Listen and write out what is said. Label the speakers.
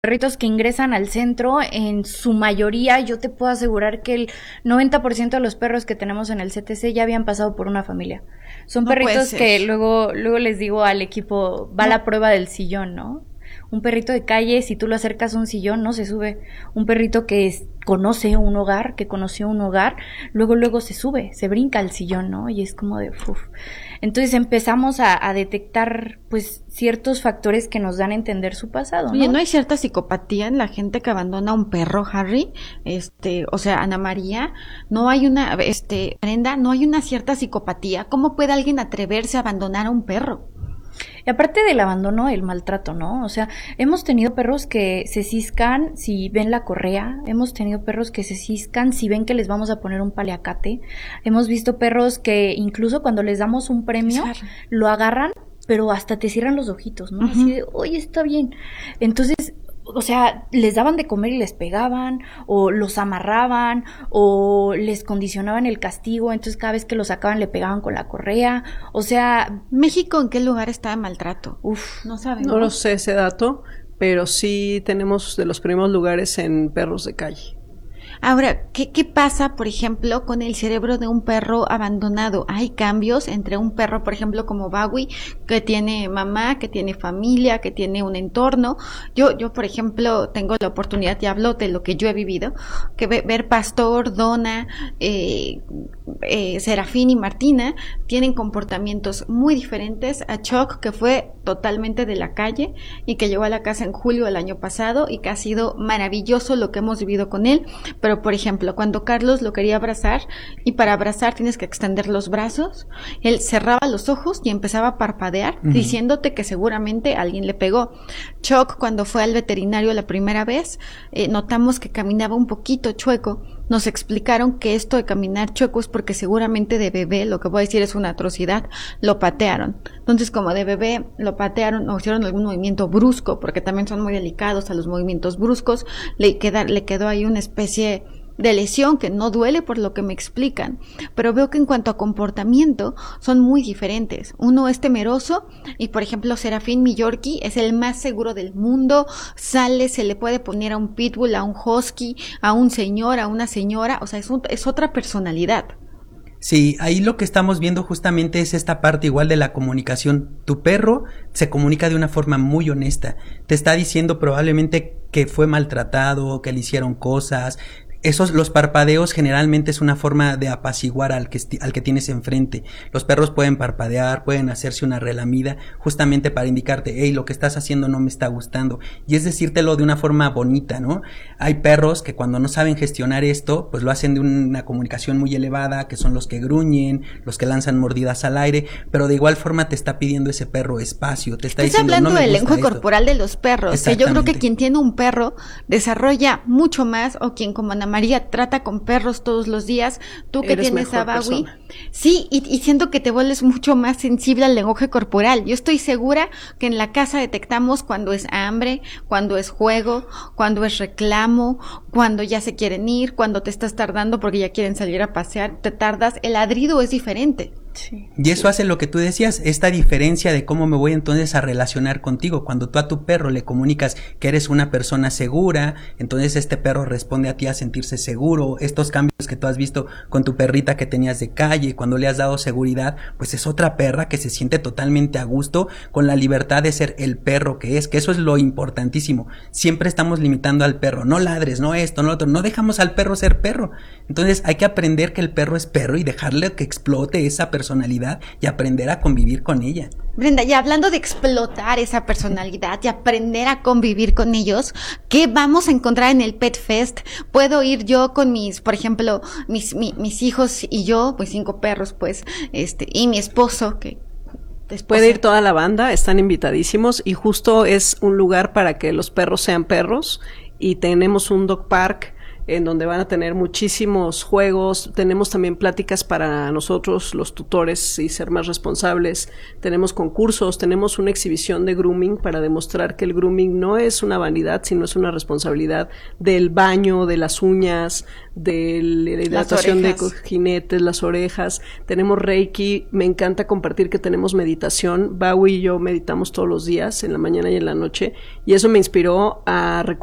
Speaker 1: perritos que ingresan al centro, en su mayoría, yo te puedo asegurar que el 90% de los perros que tenemos en el CTC ya habían pasado por una familia. Son perritos que luego les digo al equipo, va la prueba del sillón, ¿no? Un perrito de calle, si tú lo acercas a un sillón, no se sube. Un perrito que conoció un hogar, luego se sube, se brinca al sillón, ¿no? Y es como de, uf. Entonces empezamos a detectar, pues, ciertos factores que nos dan a entender su pasado, ¿no?
Speaker 2: Oye, ¿no hay cierta psicopatía en la gente que abandona a un perro, Harry? O sea, Ana María, no hay una, Brenda, no hay una cierta psicopatía. ¿Cómo puede alguien atreverse a abandonar a un perro?
Speaker 1: Y aparte del abandono, el maltrato, ¿no? O sea, hemos tenido perros que se ciscan si ven la correa, hemos tenido perros que se ciscan si ven que les vamos a poner un paliacate, hemos visto perros que incluso cuando les damos un premio, lo agarran, pero hasta te cierran los ojitos, ¿no? Así de, oye, está bien. Entonces, o sea, les daban de comer y les pegaban, o los amarraban, o les condicionaban el castigo, entonces cada vez que lo sacaban le pegaban con la correa, o sea...
Speaker 2: ¿México en qué lugar está de maltrato?
Speaker 3: No sabemos. No lo sé ese dato, pero sí tenemos de los primeros lugares en perros de calle.
Speaker 2: Ahora, ¿qué pasa, por ejemplo, con el cerebro de un perro abandonado? ¿Hay cambios entre un perro, por ejemplo, como Bowie, que tiene mamá, que tiene familia, que tiene un entorno? Yo, por ejemplo, tengo la oportunidad, y hablo de lo que yo he vivido, que ver Pastor, Donna, Serafín y Martina tienen comportamientos muy diferentes a Chuck, que fue totalmente de la calle y que llegó a la casa en julio del año pasado y que ha sido maravilloso lo que hemos vivido con él. Pero, por ejemplo, cuando Carlos lo quería abrazar, y para abrazar tienes que extender los brazos, él cerraba los ojos y empezaba a parpadear, diciéndote que seguramente alguien le pegó. Chuck, cuando fue al veterinario la primera vez, notamos que caminaba un poquito chueco. Nos explicaron que esto de caminar chueco es porque seguramente de bebé, lo que voy a decir es una atrocidad, lo patearon. Entonces, como de bebé lo patearon o hicieron algún movimiento brusco, porque también son muy delicados a los movimientos bruscos, le quedó ahí una especie de lesión que no duele por lo que me explican, pero veo que en cuanto a comportamiento son muy diferentes. Uno es temeroso y, por ejemplo, Serafín, mi Yorkie, es el más seguro del mundo, sale, se le puede poner a un pitbull, a un husky, a un señor, a una señora, o sea, es otra personalidad.
Speaker 4: Sí, ahí lo que estamos viendo justamente es esta parte igual de la comunicación. Tu perro se comunica de una forma muy honesta, te está diciendo probablemente que fue maltratado, que le hicieron cosas. Los parpadeos generalmente es una forma de apaciguar al que tienes enfrente. Los perros pueden parpadear, pueden hacerse una relamida, justamente para indicarte, hey, lo que estás haciendo no me está gustando. Y es decírtelo de una forma bonita, ¿no? Hay perros que cuando no saben gestionar esto, pues lo hacen de una comunicación muy elevada, que son los que gruñen, los que lanzan mordidas al aire, pero de igual forma te está pidiendo ese perro espacio, te está diciendo,
Speaker 2: hablando
Speaker 4: no me
Speaker 2: del
Speaker 4: gusta
Speaker 2: lenguaje
Speaker 4: esto.
Speaker 2: corporal de los perros, que yo creo que quien tiene un perro desarrolla mucho más, o quien como Ana María trata con perros todos los días, tú que tienes a Bowie, sí, y siento que te vuelves mucho más sensible al lenguaje corporal. Yo estoy segura que en la casa detectamos cuando es hambre, cuando es juego, cuando es reclamo, cuando ya se quieren ir, cuando te estás tardando porque ya quieren salir a pasear, te tardas, el ladrido es diferente.
Speaker 4: Sí, y eso hace lo que tú decías, esta diferencia de cómo me voy entonces a relacionar contigo. Cuando tú a tu perro le comunicas que eres una persona segura, entonces este perro responde a ti a sentirse seguro. Estos cambios que tú has visto con tu perrita que tenías de calle, cuando le has dado seguridad, pues es otra perra que se siente totalmente a gusto con la libertad de ser el perro que eso es lo importantísimo. Siempre estamos limitando al perro, no ladres, no esto, no lo otro, no dejamos al perro ser perro. Entonces hay que aprender que el perro es perro y dejarle que explote esa personalidad y aprender a convivir con ella.
Speaker 2: Brenda, ya hablando de explotar esa personalidad y aprender a convivir con ellos, ¿qué vamos a encontrar en el Pet Fest? ¿Puedo ir yo con por ejemplo, mis hijos y yo, pues 5 perros, pues, y mi esposo, que
Speaker 3: puede ir toda la banda, están invitadísimos, y justo es un lugar para que los perros sean perros, y tenemos un dog park en donde van a tener muchísimos juegos. Tenemos también pláticas para nosotros, los tutores, y ser más responsables. Tenemos concursos, tenemos una exhibición de grooming para demostrar que el grooming no es una vanidad, sino es una responsabilidad del baño, de las uñas, de la hidratación de jinetes, las orejas. Tenemos Reiki. Me encanta compartir que tenemos meditación. Baui y yo meditamos todos los días, en la mañana y en la noche, y eso me inspiró a